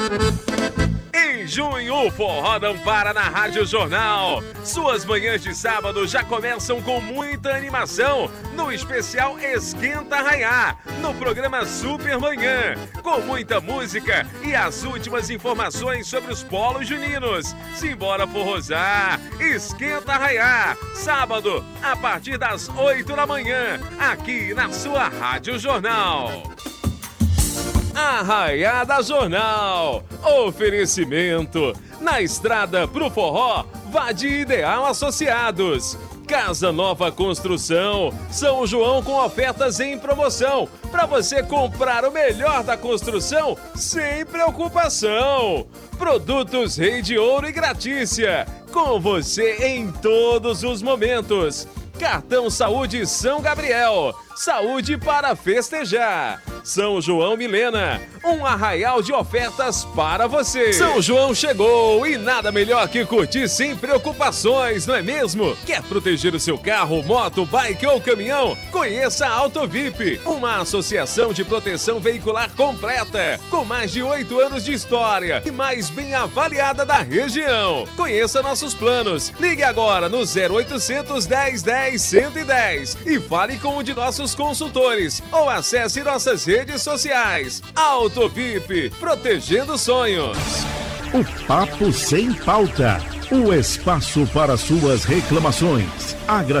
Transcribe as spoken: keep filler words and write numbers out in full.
Em junho, o Forró não para na Rádio Jornal. Suas manhãs de sábado já começam com muita animação no especial Esquenta Arraiá, no programa Super Manhã, com muita música e as últimas informações sobre os polos juninos. Simbora forrosar! Esquenta Arraiá, sábado, a partir das oito da manhã, aqui na sua Rádio Jornal. Arraiada Jornal. Oferecimento. Na estrada pro forró, vá de Ideal Associados. Casa Nova Construção. São João com ofertas em promoção. Para você comprar o melhor da construção sem preocupação. Produtos Rei de Ouro e Gratícia. Com você em todos os momentos. Cartão Saúde São Gabriel. Saúde para festejar. São João Milena, um arraial de ofertas para você. São João chegou e nada melhor que curtir sem preocupações, não é mesmo? Quer proteger o seu carro, moto, bike ou caminhão? Conheça a Auto V I P, uma associação de proteção veicular completa, com mais de oito anos de história e mais bem avaliada da região. Conheça nossos planos. Ligue agora no zero oitocentos, dez, dez, cento e dez e fale com um de nossos consultores ou acesse nossas redes sociais. Auto V I P, protegendo sonhos. O Papo Sem Pauta, o espaço para suas reclamações. Agra